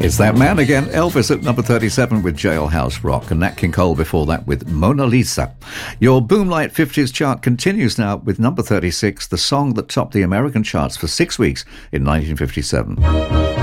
It's that man again, Elvis at number 37 with Jailhouse Rock, and Nat King Cole before that with Mona Lisa. Your Boomlight 50s chart continues now with number 36, the song that topped the American charts for 6 weeks in 1957.